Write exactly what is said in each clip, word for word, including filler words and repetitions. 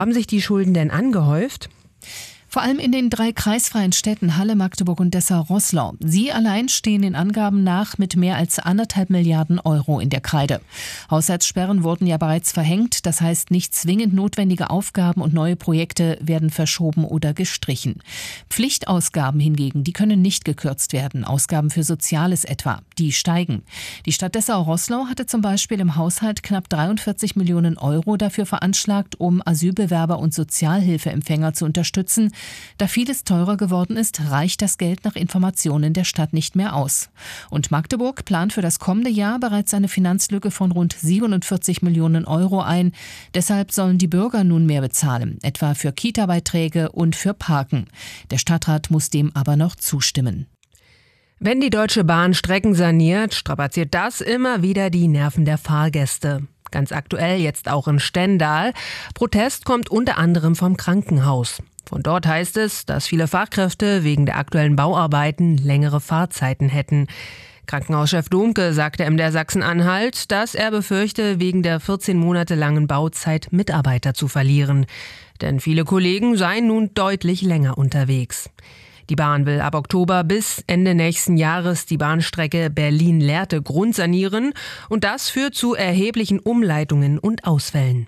Haben sich die Schulden denn angehäuft? Vor allem in den drei kreisfreien Städten Halle, Magdeburg und Dessau-Roßlau. Sie allein stehen den Angaben nach mit mehr als anderthalb Milliarden Euro in der Kreide. Haushaltssperren wurden ja bereits verhängt. Das heißt, nicht zwingend notwendige Aufgaben und neue Projekte werden verschoben oder gestrichen. Pflichtausgaben hingegen, die können nicht gekürzt werden. Ausgaben für Soziales etwa, die steigen. Die Stadt Dessau-Roßlau hatte zum Beispiel im Haushalt knapp dreiundvierzig Millionen Euro dafür veranschlagt, um Asylbewerber und Sozialhilfeempfänger zu unterstützen. Da vieles teurer geworden ist, reicht das Geld nach Informationen der Stadt nicht mehr aus. Und Magdeburg plant für das kommende Jahr bereits eine Finanzlücke von rund siebenundvierzig Millionen Euro ein. Deshalb sollen die Bürger nun mehr bezahlen, etwa für Kita-Beiträge und für Parken. Der Stadtrat muss dem aber noch zustimmen. Wenn die Deutsche Bahn Strecken saniert, strapaziert das immer wieder die Nerven der Fahrgäste. Ganz aktuell jetzt auch in Stendal. Protest kommt unter anderem vom Krankenhaus. Von dort heißt es, dass viele Fachkräfte wegen der aktuellen Bauarbeiten längere Fahrzeiten hätten. Krankenhauschef Domke sagte M D R Sachsen-Anhalt, dass er befürchte, wegen der vierzehn Monate langen Bauzeit Mitarbeiter zu verlieren. Denn viele Kollegen seien nun deutlich länger unterwegs. Die Bahn will ab Oktober bis Ende nächsten Jahres die Bahnstrecke Berlin-Lehrte grundsanieren und das führt zu erheblichen Umleitungen und Ausfällen.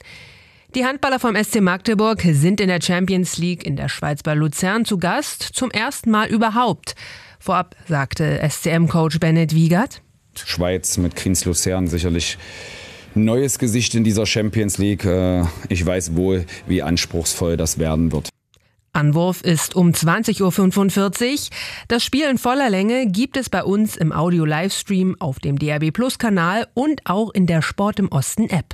Die Handballer vom S C Magdeburg sind in der Champions League in der Schweiz bei Luzern zu Gast, zum ersten Mal überhaupt. Vorab sagte S C M-Coach Bennett Wiegert: Schweiz mit Kriens Luzern sicherlich ein neues Gesicht in dieser Champions League. Ich weiß wohl, wie anspruchsvoll das werden wird. Anwurf ist um zwanzig Uhr fünfundvierzig. Das Spiel in voller Länge gibt es bei uns im Audio-Livestream auf dem D R B Plus Kanal und auch in der Sport im Osten App.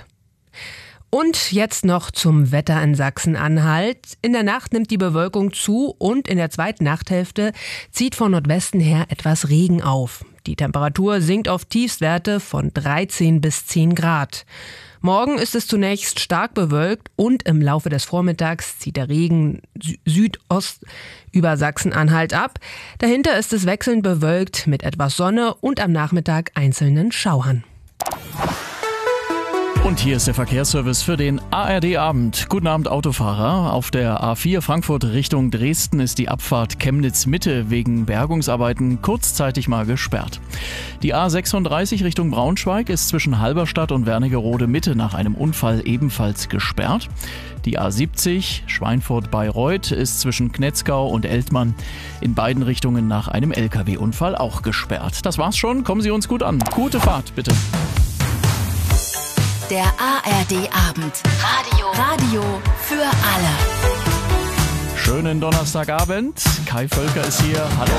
Und jetzt noch zum Wetter in Sachsen-Anhalt. In der Nacht nimmt die Bewölkung zu und in der zweiten Nachthälfte zieht von Nordwesten her etwas Regen auf. Die Temperatur sinkt auf Tiefstwerte von dreizehn bis zehn Grad. Morgen ist es zunächst stark bewölkt und im Laufe des Vormittags zieht der Regen Sü- Südost über Sachsen-Anhalt ab. Dahinter ist es wechselnd bewölkt mit etwas Sonne und am Nachmittag einzelnen Schauern. Und hier ist der Verkehrsservice für den A R D-Abend. Guten Abend, Autofahrer. Auf der A vier Frankfurt Richtung Dresden ist die Abfahrt Chemnitz-Mitte wegen Bergungsarbeiten kurzzeitig mal gesperrt. Die A sechsunddreißig Richtung Braunschweig ist zwischen Halberstadt und Wernigerode-Mitte nach einem Unfall ebenfalls gesperrt. Die A siebzig Schweinfurt-Bayreuth ist zwischen Knetzgau und Eltmann in beiden Richtungen nach einem L K W-Unfall auch gesperrt. Das war's schon. Kommen Sie uns gut an. Gute Fahrt, bitte. Der A R D-Abend. Radio. Radio für alle. Schönen Donnerstagabend. Kai Völker ist hier. Hallo.